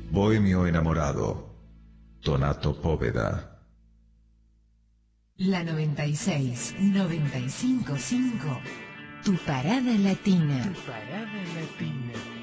Bohemio enamorado, Donato Poveda. La 96, 95.5, tu parada latina. Tu parada latina.